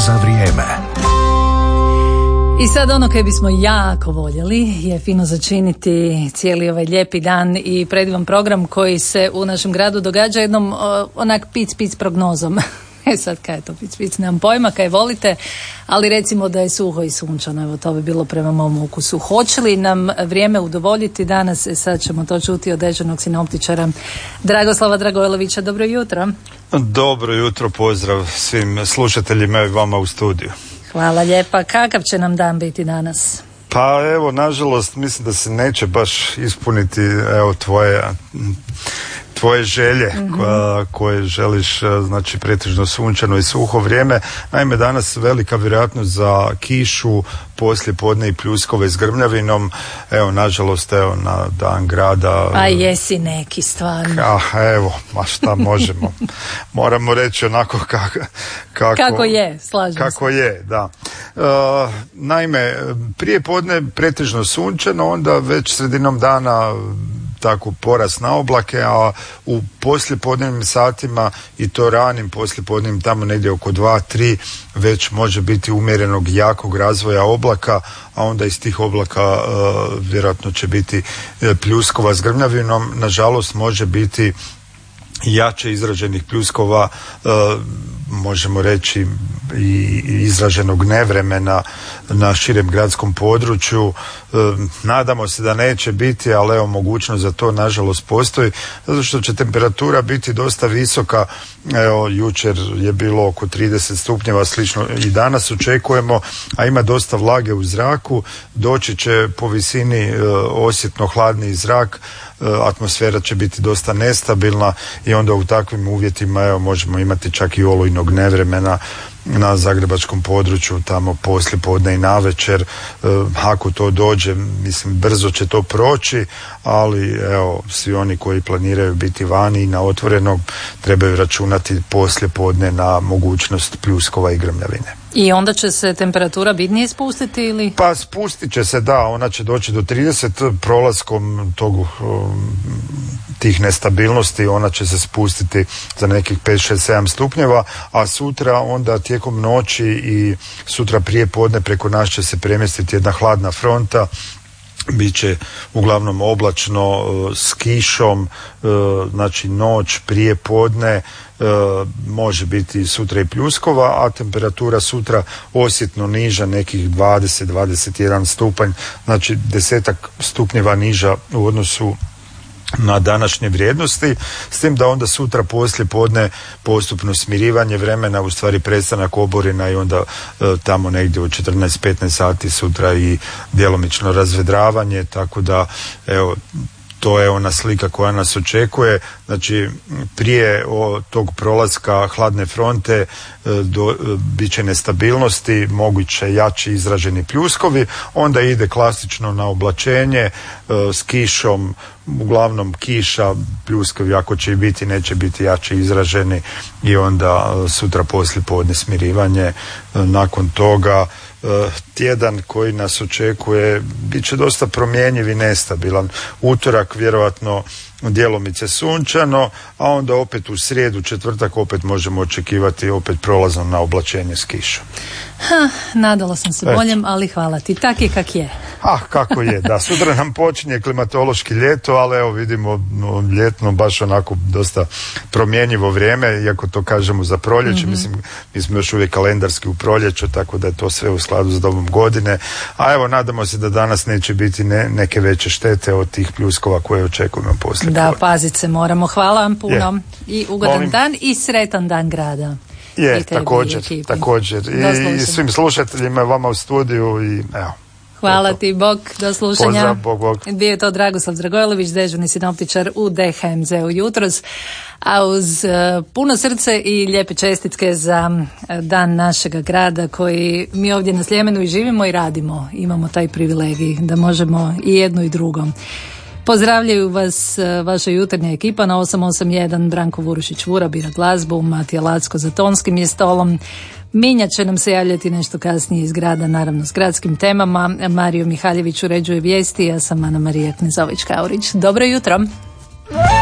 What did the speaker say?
za vrijeme. I sad ono koje bismo jako voljeli je fino začiniti cijeli ovaj lijepi dan i predivan program koji se u našem gradu događa jednom onak pic prognozom. Sad kaj je to pic, nemam pojma, kaj volite, ali recimo da je suho i sunčano, evo to bi bilo prema mom ukusu. Hoće li nam vrijeme udovoljiti danas? Sad ćemo to čuti od dežurnog sinoptičara Dragoslava Dragojlovića. Dobro jutro. Dobro jutro, pozdrav svim slušateljima i vama u studiju. Hvala lijepa. Kakav će nam dan biti danas? Pa evo, nažalost, mislim da se neće baš ispuniti tvoje želje koje želiš, znači pretežno sunčano i suho vrijeme. Naime, danas velika vjerojatnost za kišu, poslije podne i pljuskove s grmljavinom. Evo, nažalost, na dan grada. A jesi neki stvarno. Evo, ma šta možemo. Moramo reći onako kako je, slažem se. Kako je, da. Naime, prije podne pretežno sunčano, onda već sredinom dana tako porast na oblake, a u poslijepodnevnim satima i to ranim poslijepodnevnim, tamo negdje oko 2-3 već može biti umjerenog jakog razvoja oblaka, a onda iz tih oblaka vjerojatno će biti pljuskova s grmljavinom. Nažalost može biti jače izraženih pljuskova, možemo reći i izraženog nevremena na širem gradskom području. Nadamo se da neće biti, ali evo, mogućnost za to nažalost postoji, zato što će temperatura biti dosta visoka. Evo, jučer je bilo oko 30 stupnjeva, slično i danas očekujemo, a ima dosta vlage u zraku. Doći će po visini osjetno hladniji zrak, atmosfera će biti dosta nestabilna i onda u takvim uvjetima možemo imati čak i olujnog nevremena na zagrebačkom području tamo poslije podne i navečer. Ako to dođe, mislim, brzo će to proći, ali evo, svi oni koji planiraju biti vani i na otvorenog trebaju računati poslije podne na mogućnost pljuskova i grmljavine. I onda će se temperatura bitnije spustiti ili? Pa spustit će se, da, ona će doći do 30 prolaskom tih nestabilnosti, ona će se spustiti za nekih 5, 6, 7 stupnjeva, a sutra onda tijekom noći i sutra prije podne preko nas će se premjestiti jedna hladna fronta. Biće uglavnom oblačno s kišom, znači noć prije podne može biti sutra i pljuskova, a temperatura sutra osjetno niža, nekih 20-21 stupanj, znači 10 stupnjeva niža u odnosu na današnje vrijednosti, s tim da onda sutra poslije podne postupno smirivanje vremena, u stvari prestanak oborina i onda tamo negdje u 14-15 sati sutra i djelomično razvedravanje, tako da evo, to je ona slika koja nas očekuje. Znači, prije tog prolaska hladne fronte bit će nestabilnosti, moguće jači izraženi pljuskovi, onda ide klasično na oblačenje s kišom, uglavnom kiša, pljuskovi ako će i biti, neće biti jače izraženi i onda sutra poslije podne smirivanje. Nakon toga tjedan koji nas očekuje bit će dosta promjenjiv i nestabilan. Utorak vjerojatno djelomice sunčano, a onda opet u srijedu, četvrtak opet možemo očekivati opet prolazom na oblačenje s kišom. Nadala sam se boljem, ali hvala ti. Tak je kak je. Kako je, da. Sutra nam počinje klimatološki ljeto, ali evo vidimo ljetno baš onako dosta promjenjivo vrijeme, iako to kažemo za proljeće, mislim, mi smo još uvijek kalendarski u proljeću, tako da je to sve u skladu s dobom godine, a evo nadamo se da danas neće biti neke veće štete od tih pljuskova koje očekujemo poslije. Da, pazit se moramo. Hvala vam puno i ugodan dan i sretan dan grada. Je, također. I svim slušateljima, vama u studiju i evo. Hvala ti, bog, do slušanja. Pozdrav, bog. Bio je to Dragoslav Dragojlović, dežurni sinoptičar u DHMZ-u jutros, a uz puno srce i lijepe čestitke za dan našega grada koji mi ovdje na Sljemenu i živimo i radimo. Imamo taj privilegij da možemo i jedno i drugo. Pozdravljaju vas vaša jutarnja ekipa na 881, Branko Vurušić-Vura bira glazbu, Matija Lacko za tonskim je stolom. Minja će nam se javljati nešto kasnije iz grada, naravno s gradskim temama. Mario Mihaljević uređuje vijesti, ja sam Ana Marija Knezović-Kaurić. Dobro jutro!